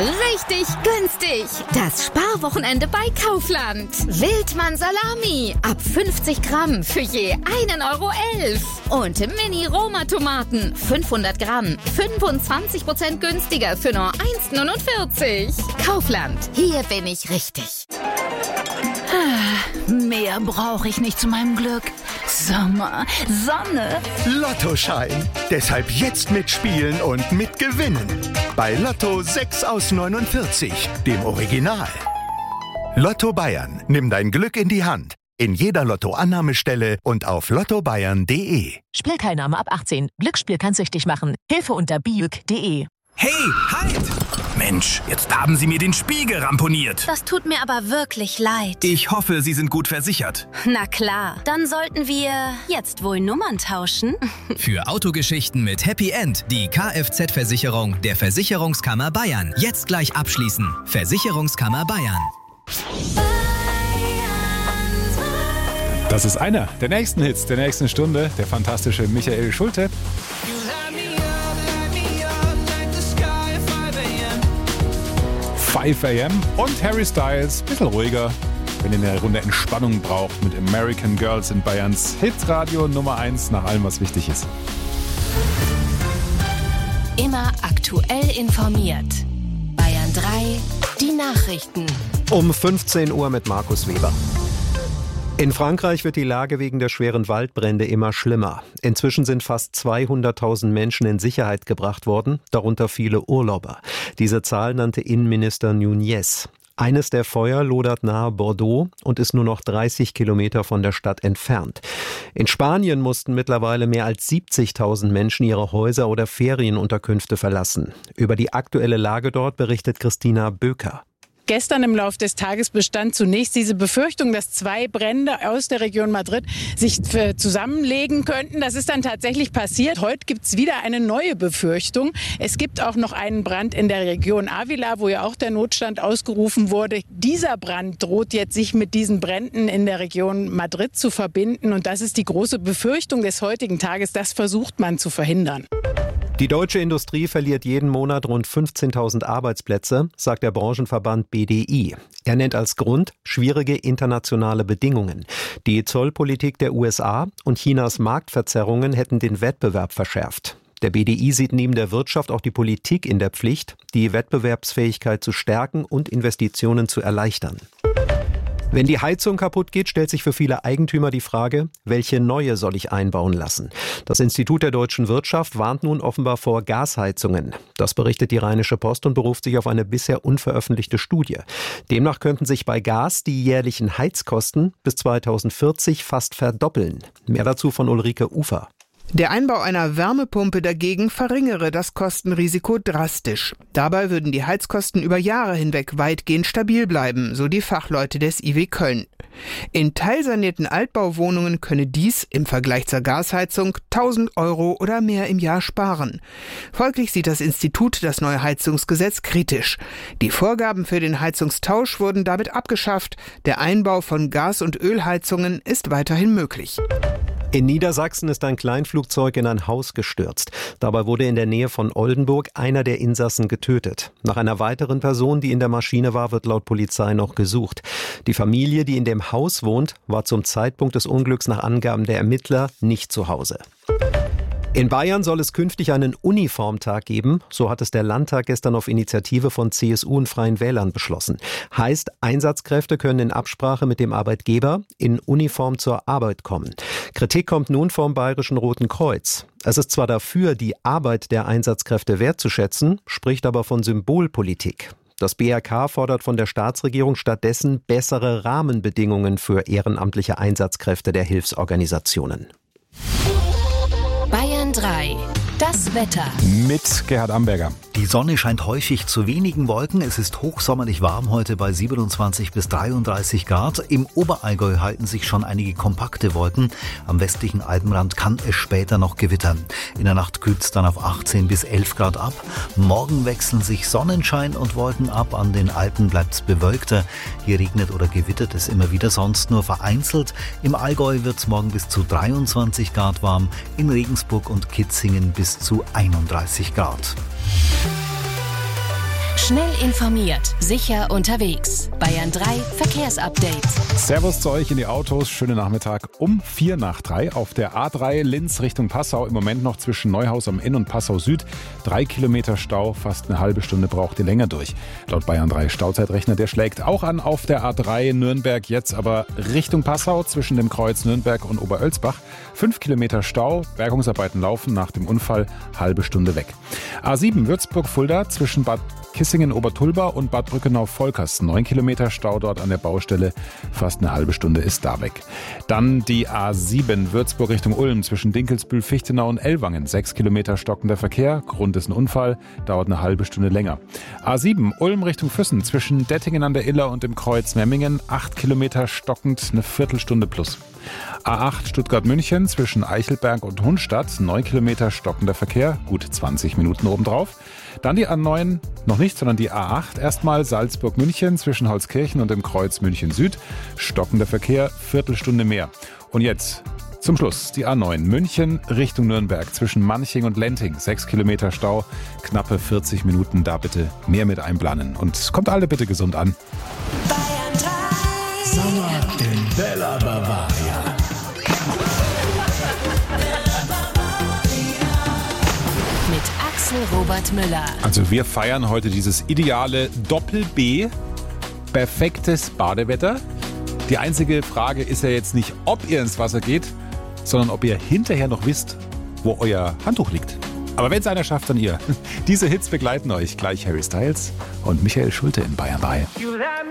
Richtig günstig. Das Sparwochenende bei Kaufland. Wildmann Salami ab 50 Gramm für je 1,11 € Und Mini-Roma-Tomaten 500 Gramm 25% günstiger für nur 1,49 €. Kaufland, hier bin ich richtig. Mehr brauche ich nicht zu meinem Glück. Sommer, Sonne. Lottoschein. Deshalb jetzt mitspielen und mitgewinnen. Bei Lotto 6 aus 49, dem Original. Lotto Bayern. Nimm dein Glück in die Hand. In jeder Lotto-Annahmestelle und auf lottobayern.de. Spielteilnahme ab 18. Glücksspiel kann süchtig machen. Hilfe unter biuk.de. Hey, halt! Mensch, jetzt haben Sie mir den Spiegel ramponiert. Das tut mir aber wirklich leid. Ich hoffe, Sie sind gut versichert. Na klar, dann sollten wir jetzt wohl Nummern tauschen. Für Autogeschichten mit Happy End die Kfz-Versicherung der Versicherungskammer Bayern. Jetzt gleich abschließen. Versicherungskammer Bayern. Das ist einer der nächsten Hits der nächsten Stunde, der fantastische Michael Schulte. 5 AM und Harry Styles, bisschen ruhiger, wenn ihr eine Runde Entspannung braucht mit American Girls in Bayerns Hitradio Nummer 1 nach allem, was wichtig ist. Immer aktuell informiert. Bayern 3, die Nachrichten. Um 15 Uhr mit Markus Weber. In Frankreich wird die Lage wegen der schweren Waldbrände immer schlimmer. Inzwischen sind fast 200.000 Menschen in Sicherheit gebracht worden, darunter viele Urlauber. Diese Zahl nannte Innenminister Nunez. Eines der Feuer lodert nahe Bordeaux und ist nur noch 30 Kilometer von der Stadt entfernt. In Spanien mussten mittlerweile mehr als 70.000 Menschen ihre Häuser oder Ferienunterkünfte verlassen. Über die aktuelle Lage dort berichtet Christina Böker. Gestern im Laufe des Tages bestand zunächst diese Befürchtung, dass 2 Brände aus der Region Madrid sich zusammenlegen könnten. Das ist dann tatsächlich passiert. Heute gibt es wieder eine neue Befürchtung. Es gibt auch noch einen Brand in der Region Ávila, wo ja auch der Notstand ausgerufen wurde. Dieser Brand droht jetzt, sich mit diesen Bränden in der Region Madrid zu verbinden. Und das ist die große Befürchtung des heutigen Tages. Das versucht man zu verhindern. Die deutsche Industrie verliert jeden Monat rund 15.000 Arbeitsplätze, sagt der Branchenverband BDI. Er nennt als Grund schwierige internationale Bedingungen. Die Zollpolitik der USA und Chinas Marktverzerrungen hätten den Wettbewerb verschärft. Der BDI sieht neben der Wirtschaft auch die Politik in der Pflicht, die Wettbewerbsfähigkeit zu stärken und Investitionen zu erleichtern. Wenn die Heizung kaputt geht, stellt sich für viele Eigentümer die Frage, welche neue soll ich einbauen lassen? Das Institut der deutschen Wirtschaft warnt nun offenbar vor Gasheizungen. Das berichtet die Rheinische Post und beruft sich auf eine bisher unveröffentlichte Studie. Demnach könnten sich bei Gas die jährlichen Heizkosten bis 2040 fast verdoppeln. Mehr dazu von Ulrike Ufer. Der Einbau einer Wärmepumpe dagegen verringere das Kostenrisiko drastisch. Dabei würden die Heizkosten über Jahre hinweg weitgehend stabil bleiben, so die Fachleute des IW Köln. In teilsanierten Altbauwohnungen könne dies im Vergleich zur Gasheizung 1.000 € oder mehr im Jahr sparen. Folglich sieht das Institut das neue Heizungsgesetz kritisch. Die Vorgaben für den Heizungstausch wurden damit abgeschafft. Der Einbau von Gas- und Ölheizungen ist weiterhin möglich. In Niedersachsen ist ein Kleinflugzeug in ein Haus gestürzt. Dabei wurde in der Nähe von Oldenburg einer der Insassen getötet. Nach einer weiteren Person, die in der Maschine war, wird laut Polizei noch gesucht. Die Familie, die in dem Haus wohnt, war zum Zeitpunkt des Unglücks nach Angaben der Ermittler nicht zu Hause. In Bayern soll es künftig einen Uniformtag geben, so hat es der Landtag gestern auf Initiative von CSU und Freien Wählern beschlossen. Heißt, Einsatzkräfte können in Absprache mit dem Arbeitgeber in Uniform zur Arbeit kommen. Kritik kommt nun vom Bayerischen Roten Kreuz. Es ist zwar dafür, die Arbeit der Einsatzkräfte wertzuschätzen, spricht aber von Symbolpolitik. Das BRK fordert von der Staatsregierung stattdessen bessere Rahmenbedingungen für ehrenamtliche Einsatzkräfte der Hilfsorganisationen. Bayern 3, das Wetter. Mit Gerhard Amberger. Die Sonne scheint häufig zu wenigen Wolken. Es ist hochsommerlich warm heute bei 27 bis 33 Grad. Im Oberallgäu halten sich schon einige kompakte Wolken. Am westlichen Alpenrand kann es später noch gewittern. In der Nacht kühlt es dann auf 18 bis 11 Grad ab. Morgen wechseln sich Sonnenschein und Wolken ab. An den Alpen bleibt es bewölkter. Hier regnet oder gewittert es immer wieder, sonst nur vereinzelt. Im Allgäu wird es morgen bis zu 23 Grad warm. In Regensburg und Kitzingen bis zu 31 Grad. Schnell informiert, sicher unterwegs. Bayern 3 Verkehrsupdate. Servus zu euch in die Autos. Schönen Nachmittag um 2:45 auf der A3 Linz Richtung Passau. Im Moment noch zwischen Neuhaus am Inn und Passau Süd. 3 Kilometer Stau, fast eine halbe Stunde braucht ihr länger durch. Laut Bayern 3 Stauzeitrechner, der schlägt auch an auf der A3 Nürnberg, jetzt aber Richtung Passau zwischen dem Kreuz Nürnberg und Oberölsbach. 5 Kilometer Stau, Bergungsarbeiten laufen nach dem Unfall, halbe Stunde weg. A7 Würzburg-Fulda zwischen Bad Kissingen-Obertulba und Bad Brückenau-Volkers. 9 Kilometer Stau dort an der Baustelle, fast eine halbe Stunde ist da weg. Dann die A7 Würzburg Richtung Ulm zwischen Dinkelsbühl, Fichtenau und Ellwangen. 6 Kilometer stockender Verkehr, Grund ist ein Unfall, dauert eine halbe Stunde länger. A7 Ulm Richtung Füssen zwischen Dettingen an der Iller und dem Kreuz Memmingen. 8 Kilometer stockend, eine Viertelstunde plus. A8 Stuttgart-München zwischen Eichelberg und Hunstadt, 9 Kilometer stockender Verkehr, gut 20 Minuten obendrauf. Dann die A9, noch nicht, sondern die A8, erstmal Salzburg-München zwischen Holzkirchen und dem Kreuz München-Süd, stockender Verkehr, Viertelstunde mehr. Und jetzt zum Schluss die A9 München Richtung Nürnberg zwischen Manching und Lenting, 6 Kilometer Stau, knappe 40 Minuten, da bitte mehr mit einplanen. Und kommt alle bitte gesund an. Bayern 3. Sommer in Bella Bavaria. Robert Müller. Also wir feiern heute dieses ideale Doppel-B, perfektes Badewetter. Die einzige Frage ist ja jetzt nicht, ob ihr ins Wasser geht, sondern ob ihr hinterher noch wisst, wo euer Handtuch liegt. Aber wenn es einer schafft, dann ihr. Diese Hits begleiten euch. Gleich Harry Styles und Michael Schulte in Bayern 3.